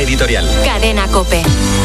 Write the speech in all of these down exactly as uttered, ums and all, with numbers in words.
editorial. Cadena COPE.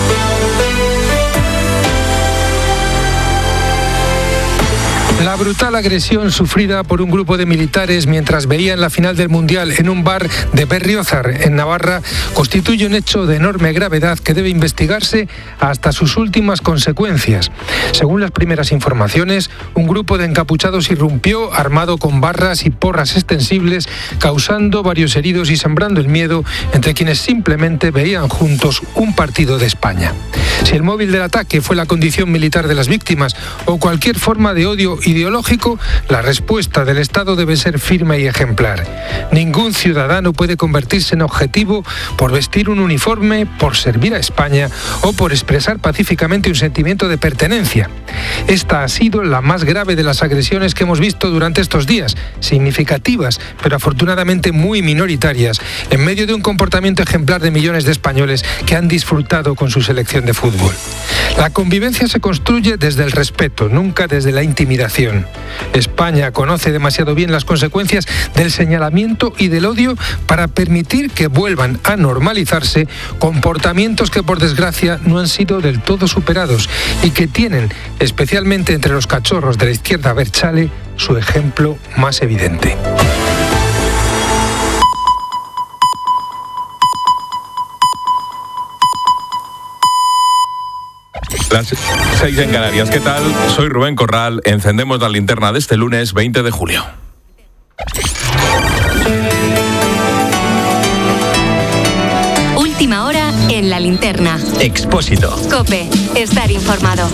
La brutal agresión sufrida por un grupo de militares mientras veían la final del Mundial en un bar de Berriozar, en Navarra, constituye un hecho de enorme gravedad que debe investigarse hasta sus últimas consecuencias. Según las primeras informaciones, un grupo de encapuchados irrumpió armado con barras y porras extensibles, causando varios heridos y sembrando el miedo entre quienes simplemente veían juntos un partido de España. Si el móvil del ataque fue la condición militar de las víctimas o cualquier forma de odio ideológico, la respuesta del Estado debe ser firme y ejemplar. Ningún ciudadano puede convertirse en objetivo por vestir un uniforme, por servir a España o por expresar pacíficamente un sentimiento de pertenencia. Esta ha sido la más grave de las agresiones que hemos visto durante estos días, significativas, pero afortunadamente muy minoritarias, en medio de un comportamiento ejemplar de millones de españoles que han disfrutado con su selección de fútbol. La convivencia se construye desde el respeto, nunca desde la intimidación. España conoce demasiado bien las consecuencias del señalamiento y del odio para permitir que vuelvan a normalizarse comportamientos que por desgracia no han sido del todo superados y que tienen, especialmente entre los cachorros de la izquierda abertzale, su ejemplo más evidente. Las seis en Canarias. ¿Qué tal? Soy Rubén Corral. Encendemos la linterna de este lunes veinte de julio. Última hora en la linterna. Expósito. COPE. Estar informado.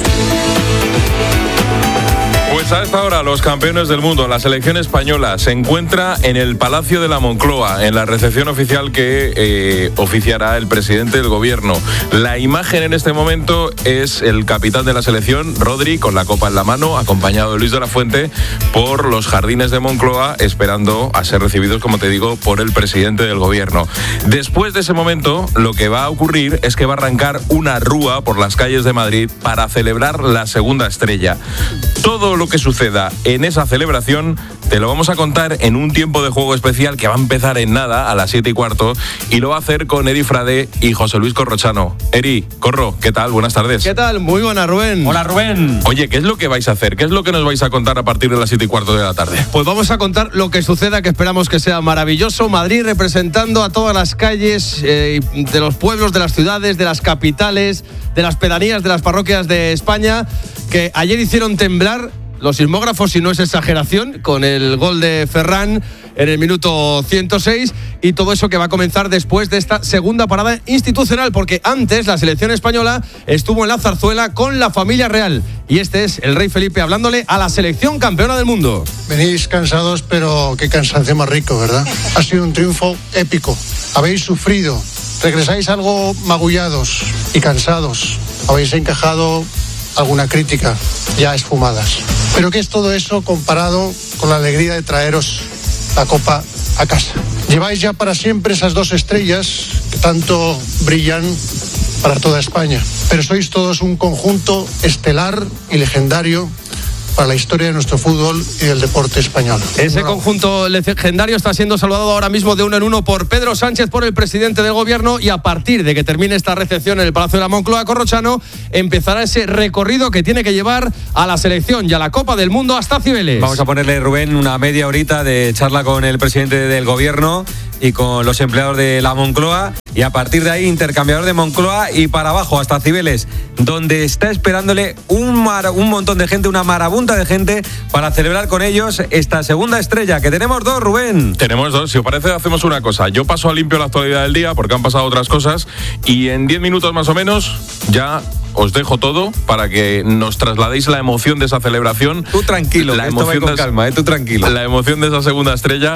Pues a esta hora los campeones del mundo, la selección española, se encuentra en el Palacio de la Moncloa, en la recepción oficial que eh, oficiará el presidente del gobierno. La imagen en este momento es el capitán de la selección, Rodri, con la copa en la mano, acompañado de Luis de la Fuente, por los jardines de Moncloa, esperando a ser recibidos, como te digo, por el presidente del gobierno. Después de ese momento, lo que va a ocurrir es que va a arrancar una rúa por las calles de Madrid para celebrar la segunda estrella. Todo lo que suceda en esa celebración te lo vamos a contar en un tiempo de juego especial que va a empezar en nada, a las siete y cuarto, y lo va a hacer con Eri Frade y José Luis Corrochano. Eri, Corro, ¿qué tal? Buenas tardes. ¿Qué tal? Muy buena, Rubén. Hola, Rubén. Oye, ¿qué es lo que vais a hacer? ¿Qué es lo que nos vais a contar a partir de las siete y cuarto de la tarde? Pues vamos a contar lo que suceda, que esperamos que sea maravilloso. Madrid representando a todas las calles eh, de los pueblos, de las ciudades, de las capitales, de las pedanías, de las parroquias de España, que ayer hicieron temblar los sismógrafos, si no es exageración, con el gol de Ferran en el minuto ciento seis, y todo eso que va a comenzar después de esta segunda parada institucional, porque antes la selección española estuvo en la zarzuela con la familia real, y este es el rey Felipe hablándole a la selección campeona del mundo. Venís cansados, pero qué cansancio más rico, ¿verdad? Ha sido un triunfo épico. Habéis sufrido, regresáis algo magullados y cansados. Habéis encajado alguna crítica ya esfumadas. Pero ¿qué es todo eso comparado con la alegría de traeros la copa a casa? Lleváis ya para siempre esas dos estrellas que tanto brillan para toda España. Pero sois todos un conjunto estelar y legendario para la historia de nuestro fútbol y del deporte español. Ese conjunto legendario está siendo saludado ahora mismo de uno en uno por Pedro Sánchez, por el presidente del gobierno, y a partir de que termine esta recepción en el Palacio de la Moncloa, Corrochano, empezará ese recorrido que tiene que llevar a la selección y a la Copa del Mundo hasta Cibeles. Vamos a ponerle, Rubén, una media horita de charla con el presidente del gobierno y con los empleados de la Moncloa, y a partir de ahí intercambiador de Moncloa y para abajo hasta Cibeles, donde está esperándole un, mar, un montón de gente, una marabunta de gente para celebrar con ellos esta segunda estrella, que tenemos dos, Rubén. Tenemos dos. Si os parece, hacemos una cosa. Yo paso a limpio la actualidad del día porque han pasado otras cosas, y en diez minutos más o menos ya os dejo todo para que nos trasladéis la emoción de esa celebración. Tú tranquilo, la esto va emoción con de, calma, eh, tú tranquilo. La emoción de esa segunda estrella.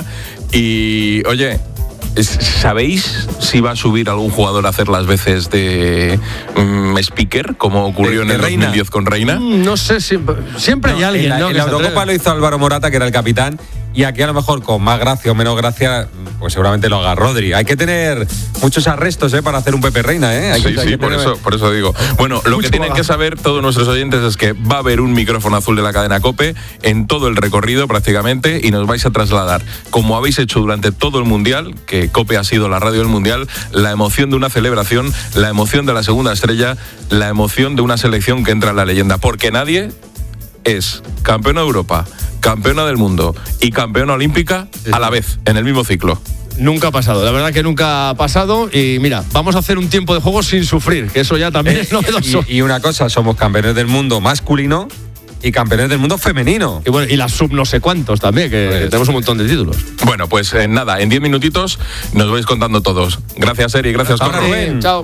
Y, oye, ¿sabéis si va a subir algún jugador a hacer las veces de um, speaker, como ocurrió de, de en el Reina. dos mil diez con Reina? Mm, no sé, si, siempre no, hay alguien, en la, ¿no? En la Eurocopa lo hizo Álvaro Morata, que era el capitán, y aquí a lo mejor con más gracia o menos gracia, pues seguramente lo haga Rodri. Hay que tener muchos arrestos ¿eh? para hacer un Pepe Reina. ¿eh? Hay sí, que, sí, que por, tener... eso, por eso digo. Bueno, lo que tienen que saber todos nuestros oyentes es que va a haber un micrófono azul de la cadena COPE en todo el recorrido prácticamente y nos vais a trasladar, como habéis hecho durante todo el Mundial, que COPE ha sido la radio del Mundial, la emoción de una celebración, la emoción de la segunda estrella, la emoción de una selección que entra en la leyenda, porque nadie es campeona de Europa, campeona del mundo y campeona olímpica a la vez, en el mismo ciclo. Nunca ha pasado, la verdad que nunca ha pasado. Y mira, vamos a hacer un tiempo de juego sin sufrir, que eso ya también eh, es novedoso. Y, y una cosa, somos campeones del mundo masculino y campeones del mundo femenino. Y bueno, y la sub no sé cuántos también, que, pues, que tenemos un montón de títulos. Bueno, pues eh, nada, en diez minutitos nos vais contando todos. Gracias, Eri, gracias, Corro. Rubén. Chao.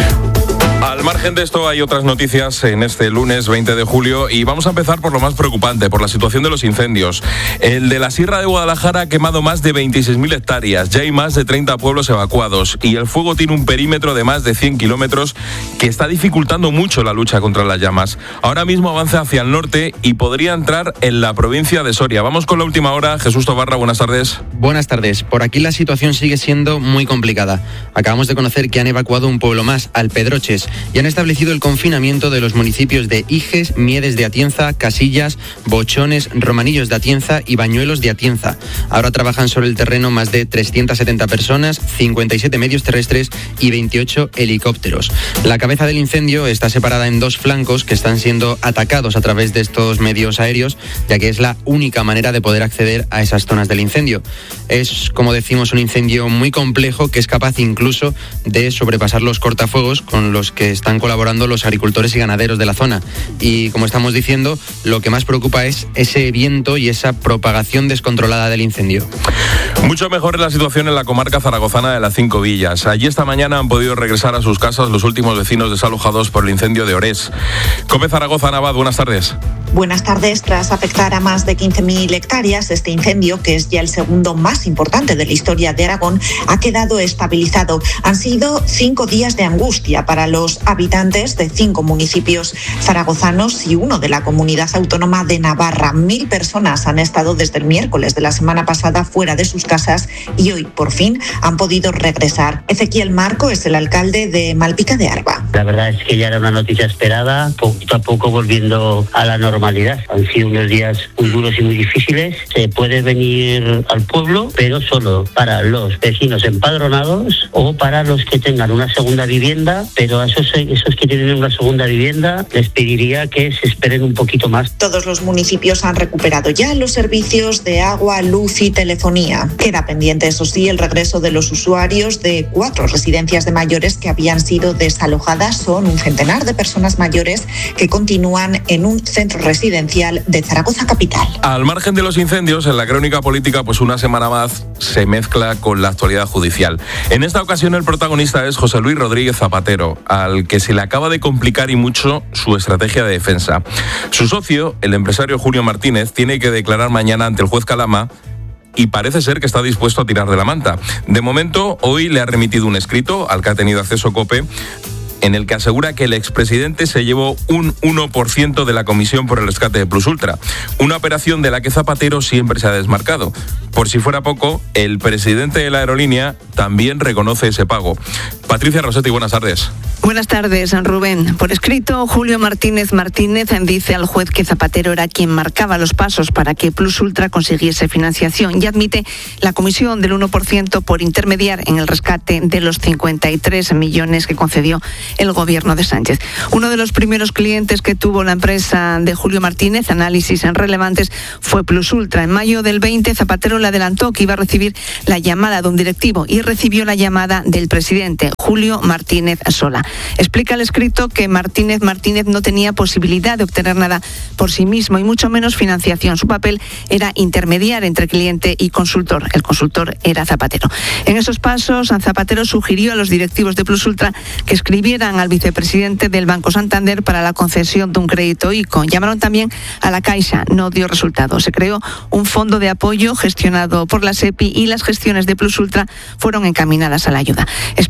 Al margen de esto hay otras noticias en este lunes veinte de julio y vamos a empezar por lo más preocupante, por la situación de los incendios. El de la Sierra de Guadalajara ha quemado más de veintiséis mil hectáreas, ya hay más de treinta pueblos evacuados y el fuego tiene un perímetro de más de cien kilómetros que está dificultando mucho la lucha contra las llamas. Ahora mismo avanza hacia el norte y podría entrar en la provincia de Soria. Vamos con la última hora. Jesús Tobarra, buenas tardes. Buenas tardes. Por aquí la situación sigue siendo muy complicada. Acabamos de conocer que han evacuado un pueblo más, Alpedroches, y han establecido el confinamiento de los municipios de Iges, Miedes de Atienza, Casillas, Bochones, Romanillos de Atienza y Bañuelos de Atienza. Ahora trabajan sobre el terreno más de trescientas setenta personas, cincuenta y siete medios terrestres y veintiocho helicópteros. La cabeza del incendio está separada en dos flancos que están siendo atacados a través de estos medios aéreos, ya que es la única manera de poder acceder a esas zonas del incendio. Es, como decimos, un incendio muy complejo que es capaz incluso de sobrepasar los cortafuegos con los que están colaborando los agricultores y ganaderos de la zona. Y como estamos diciendo, lo que más preocupa es ese viento y esa propagación descontrolada del incendio. Mucho mejor es la situación en la comarca zaragozana de las Cinco Villas. Allí esta mañana han podido regresar a sus casas los últimos vecinos desalojados por el incendio de Orés. COPE Zaragoza, Navad, buenas tardes. Buenas tardes. Tras afectar a más de quince mil hectáreas, este incendio, que es ya el segundo más importante de la historia de Aragón, ha quedado estabilizado. Han sido cinco días de angustia para los habitantes de cinco municipios zaragozanos y uno de la comunidad autónoma de Navarra. Mil personas han estado desde el miércoles de la semana pasada fuera de sus casas y hoy, por fin, han podido regresar. Ezequiel Marco es el alcalde de Malpica de Arba. La verdad es que ya era una noticia esperada, poco a poco volviendo a la normalidad. Han sido unos días muy duros y muy difíciles. Se puede venir al pueblo, pero solo para los vecinos empadronados o para los que tengan una segunda vivienda, pero a esos, esos que tienen una segunda vivienda les pediría que se esperen un poquito más. Todos los municipios han recuperado ya los servicios de agua, luz y telefonía. Queda pendiente, eso sí, el regreso de los usuarios de cuatro residencias de mayores que habían sido desalojadas. Son un centenar de personas mayores que continúan en un centro residencial de Zaragoza capital. Al margen de los incendios, en la crónica política, pues una semana más se mezcla con la actualidad judicial. En esta ocasión el protagonista es José Luis Rodríguez Zapatero, al que se le acaba de complicar y mucho su estrategia de defensa. Su socio, el empresario Julio Martínez, tiene que declarar mañana ante el juez Calama y parece ser que está dispuesto a tirar de la manta. De momento, hoy le ha remitido un escrito al que ha tenido acceso COPE, en el que asegura que el expresidente se llevó un uno por ciento de la comisión por el rescate de Plus Ultra, una operación de la que Zapatero siempre se ha desmarcado. Por si fuera poco, el presidente de la aerolínea también reconoce ese pago. Patricia Rossetti, buenas tardes. Buenas tardes, Rubén. Por escrito, Julio Martínez Martínez dice al juez que Zapatero era quien marcaba los pasos para que Plus Ultra consiguiese financiación y admite la comisión del uno por ciento por intermediar en el rescate de los cincuenta y tres millones que concedió el gobierno de Sánchez. Uno de los primeros clientes que tuvo la empresa de Julio Martínez, Análisis en Relevantes, fue Plus Ultra. En mayo del veinte, Zapatero le adelantó que iba a recibir la llamada de un directivo y recibió la llamada del presidente, Julio Martínez Sola. Explica el escrito que Martínez Martínez no tenía posibilidad de obtener nada por sí mismo y mucho menos financiación. Su papel era intermediar entre cliente y consultor. El consultor era Zapatero. En esos pasos, Zapatero sugirió a los directivos de Plus Ultra que escribieran al vicepresidente del Banco Santander para la concesión de un crédito ICO. Llamaron también a la Caixa. No dio resultado. Se creó un fondo de apoyo gestionado por la SEPI y las gestiones de Plus Ultra fueron encaminadas a la ayuda. Explica el amigo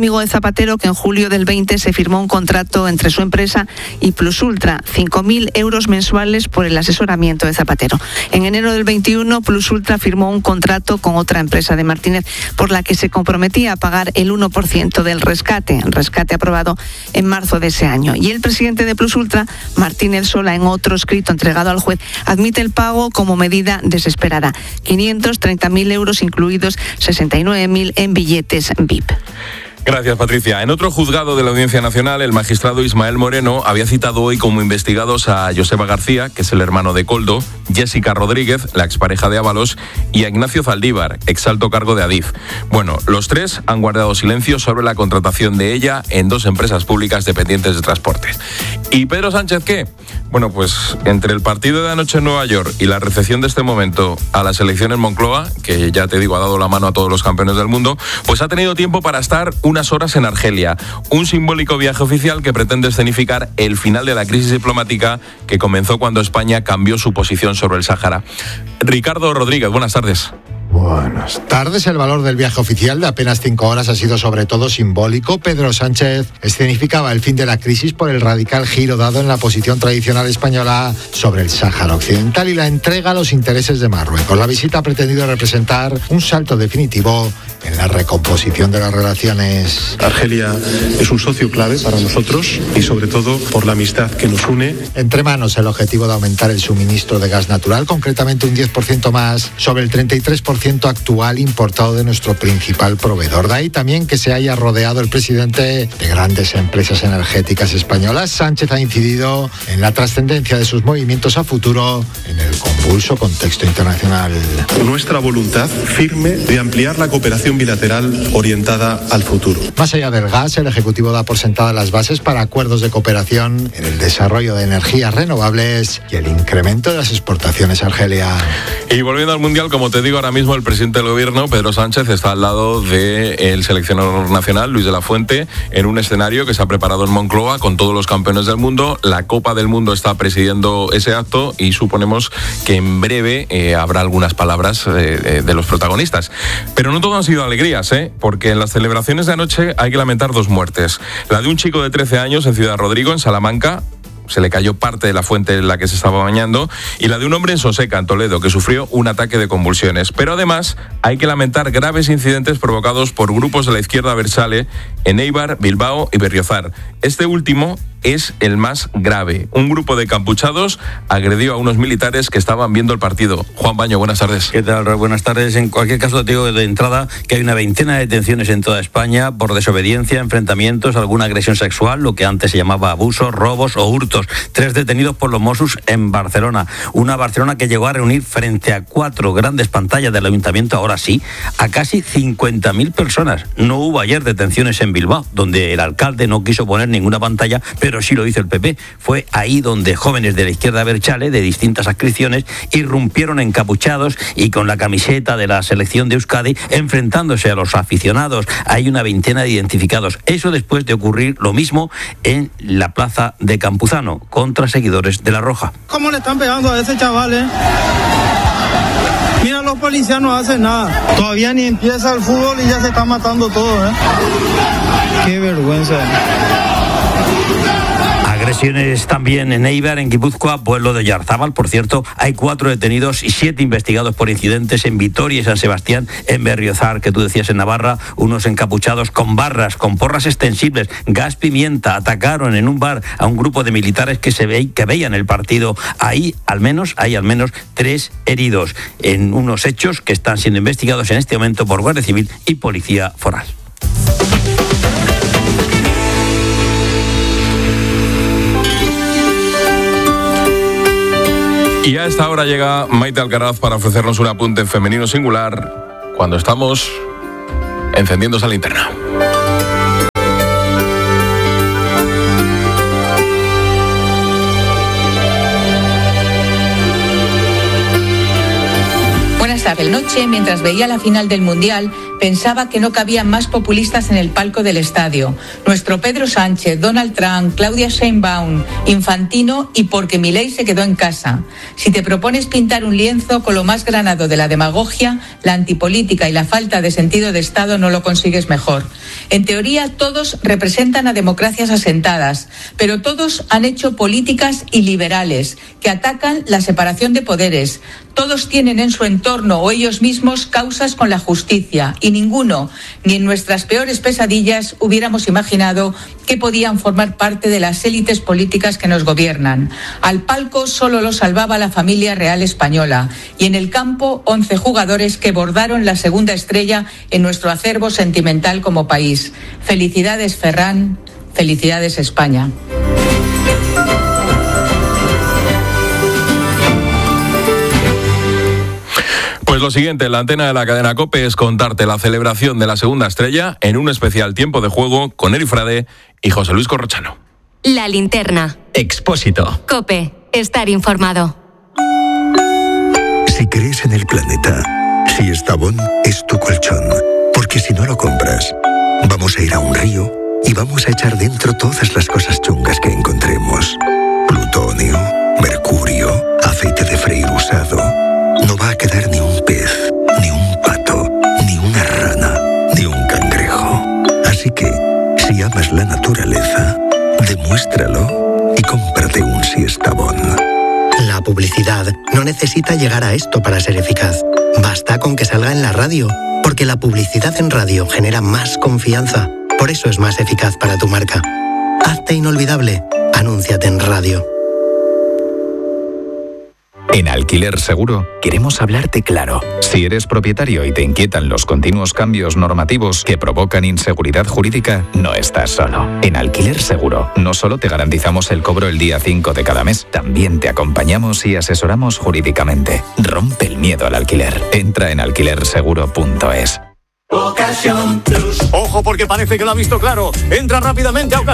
amigo de Zapatero que en julio del veinte se firmó un contrato entre su empresa y Plus Ultra, cinco mil euros mensuales por el asesoramiento de Zapatero. En enero del veintiuno, Plus Ultra firmó un contrato con otra empresa de Martínez por la que se comprometía a pagar el uno por ciento del rescate, el rescate aprobado en marzo de ese año. Y el presidente de Plus Ultra, Martínez Sola, en otro escrito entregado al juez, admite el pago como medida desesperada. quinientos treinta mil euros, incluidos sesenta y nueve mil en billetes V I P. Gracias, Patricia. En otro juzgado de la Audiencia Nacional, el magistrado Ismael Moreno había citado hoy como investigados a Joseba García, que es el hermano de Koldo, Jessica Rodríguez, la expareja de Ábalos, y a Ignacio Zaldívar, exalto cargo de Adif. Bueno, los tres han guardado silencio sobre la contratación de ella en dos empresas públicas dependientes de transporte. ¿Y Pedro Sánchez qué? Bueno, pues entre el partido de anoche en Nueva York y la recepción de este momento a la selección en Moncloa, que ya te digo, ha dado la mano a todos los campeones del mundo, pues ha tenido tiempo para estar unas horas en Argelia, un simbólico viaje oficial que pretende escenificar el final de la crisis diplomática que comenzó cuando España cambió su posición sobre el Sáhara. Ricardo Rodríguez, buenas tardes. Buenas tardes. El valor del viaje oficial de apenas cinco horas ha sido sobre todo simbólico. Pedro Sánchez escenificaba el fin de la crisis por el radical giro dado en la posición tradicional española sobre el Sáhara Occidental y la entrega a los intereses de Marruecos. La visita ha pretendido representar un salto definitivo en la recomposición de las relaciones. Argelia es un socio clave para nosotros y sobre todo por la amistad que nos une. Entre manos el objetivo de aumentar el suministro de gas natural, concretamente un diez por ciento más sobre el treinta y tres por ciento actual importado de nuestro principal proveedor. De ahí también que se haya rodeado el presidente de grandes empresas energéticas españolas. Sánchez ha incidido en la trascendencia de sus movimientos a futuro en el convulso contexto internacional. Nuestra voluntad firme de ampliar la cooperación bilateral orientada al futuro. Más allá del gas, el Ejecutivo da por sentadas las bases para acuerdos de cooperación en el desarrollo de energías renovables y el incremento de las exportaciones a Argelia. Y volviendo al Mundial, como te digo, ahora mismo el presidente del Gobierno, Pedro Sánchez, está al lado del seleccionador nacional, Luis de la Fuente, en un escenario que se ha preparado en Moncloa con todos los campeones del mundo. La Copa del Mundo está presidiendo ese acto y suponemos que en breve eh, habrá algunas palabras eh, de los protagonistas. Pero no todo han sido alegrías, ¿eh? Porque en las celebraciones de anoche hay que lamentar dos muertes. La de un chico de trece años en Ciudad Rodrigo, en Salamanca. Se le cayó parte de la fuente en la que se estaba bañando, y la de un hombre en Soseca, en Toledo, que sufrió un ataque de convulsiones. Pero además hay que lamentar graves incidentes provocados por grupos de la izquierda abertzale en Eibar, Bilbao y Berriozar. Este último es el más grave. Un grupo de encapuchados agredió a unos militares que estaban viendo el partido. Juan Baño, buenas tardes. ¿Qué tal? Buenas tardes. En cualquier caso, te digo de entrada que hay una veintena de detenciones en toda España por desobediencia, enfrentamientos, alguna agresión sexual, lo que antes se llamaba abusos, robos o hurtos. Tres detenidos por los Mossos en Barcelona. Una Barcelona que llegó a reunir frente a cuatro grandes pantallas del ayuntamiento, ahora sí, a casi cincuenta mil personas. No hubo ayer detenciones en Bilbao, donde el alcalde no quiso poner ninguna pantalla, pero pero sí lo hizo el P P. Fue ahí donde jóvenes de la izquierda abertzale, de distintas adscripciones, irrumpieron encapuchados y con la camiseta de la selección de Euskadi, enfrentándose a los aficionados. Hay una veintena de identificados. Eso después de ocurrir lo mismo en la plaza de Campuzano, contra seguidores de La Roja. ¿Cómo le están pegando a ese chaval, eh? Mira, los policías no hacen nada. Todavía ni empieza el fútbol y ya se está matando todo, ¿eh? Qué vergüenza. Agresiones también en Eibar, en Guipúzcoa, pueblo de Yarzábal. Por cierto, hay cuatro detenidos y siete investigados por incidentes en Vitoria y San Sebastián, en Berriozar, que tú decías, en Navarra. Unos encapuchados con barras, con porras extensibles, gas pimienta, atacaron en un bar a un grupo de militares que se ve, que veían el partido. Ahí al menos, hay al menos tres heridos en unos hechos que están siendo investigados en este momento por Guardia Civil y Policía Foral. Y a esta hora llega Maite Alcaraz para ofrecernos un apunte en femenino singular cuando estamos encendiendo esa linterna. Buenas tardes. Noche, mientras veía la final del Mundial, pensaba que no cabían más populistas en el palco del estadio. Nuestro Pedro Sánchez, Donald Trump, Claudia Sheinbaum, Infantino y porque Milei se quedó en casa. Si te propones pintar un lienzo con lo más granado de la demagogia, la antipolítica y la falta de sentido de Estado, no lo consigues mejor. En teoría, todos representan a democracias asentadas, pero todos han hecho políticas iliberales que atacan la separación de poderes. Todos tienen en su entorno o ellos mismos causas con la justicia y ninguno, ni en nuestras peores pesadillas, hubiéramos imaginado que podían formar parte de las élites políticas que nos gobiernan. Al palco solo lo salvaba la familia real española y en el campo once jugadores que bordaron la segunda estrella en nuestro acervo sentimental como país. Felicidades, Ferran. Felicidades, España. Pues lo siguiente en la antena de la cadena COPE es contarte la celebración de la segunda estrella en un especial tiempo de juego con Eri Frade y José Luis Corrochano. La linterna. Expósito. COPE. Estar informado. Si crees en el planeta, si Estavón es tu colchón, porque si no lo compras, vamos a ir a un río y vamos a echar dentro todas las cosas chungas que encontremos. Plutonio, mercurio, aceite de freír usado. No va a quedar ni un pez, ni un pato, ni una rana, ni un cangrejo. Así que, si amas la naturaleza, demuéstralo y cómprate un Siestabón. La publicidad no necesita llegar a esto para ser eficaz. Basta con que salga en la radio, porque la publicidad en radio genera más confianza. Por eso es más eficaz para tu marca. Hazte inolvidable. Anúnciate en radio. En Alquiler Seguro queremos hablarte claro. Si eres propietario y te inquietan los continuos cambios normativos que provocan inseguridad jurídica, no estás solo. En Alquiler Seguro no solo te garantizamos el cobro el día cinco de cada mes, también te acompañamos y asesoramos jurídicamente. Rompe el miedo al alquiler. Entra en alquiler seguro punto es. Ocasión Plus. Ojo, porque parece que lo ha visto claro. Entra rápidamente a